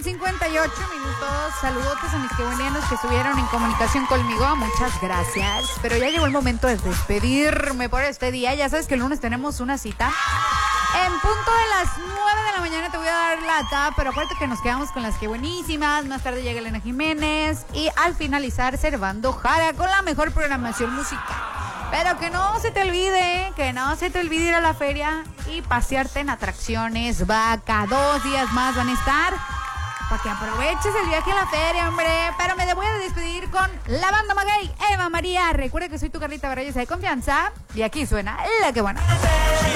58 minutos. Saludotes a mis quebuenianos que estuvieron en comunicación conmigo. Muchas gracias. Pero ya llegó el momento de despedirme por este día. Ya sabes que el lunes tenemos una cita. En punto de las 9 de la mañana te voy a dar lata, pero acuérdate que nos quedamos con las que buenísimas. Más tarde llega Elena Jiménez y al finalizar Servando Jara con la mejor programación musical. Pero que no se te olvide ir a la feria y pasearte en atracciones Vaca. 2 días más van a estar para que aproveches el viaje a la feria, hombre. Pero me voy a despedir con la banda Maguey, Eva María. Recuerda que soy tu Carlita Barrayes de confianza y aquí suena La Que Buena.